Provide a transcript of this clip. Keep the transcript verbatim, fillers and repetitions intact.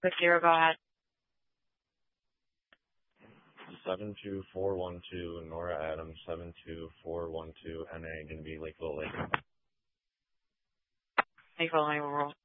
Six zero, go ahead. seven two four one two, Nora Adams, seven two four one two, N A, going to be Lakeville Lake. Lakeville Lake, roll.